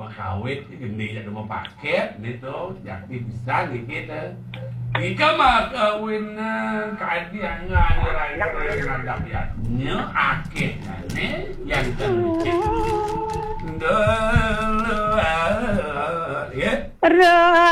makawit hindi na mapaket nito yakti bisa kita ika makawin na kadian nga niray nadap yan nyo akit na yan tanukit Ra